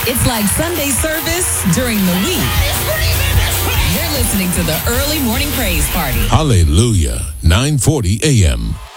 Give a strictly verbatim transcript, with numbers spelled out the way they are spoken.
It's like Sunday service during the week. You're listening to the Early Morning Praise Party. Hallelujah. nine forty a.m.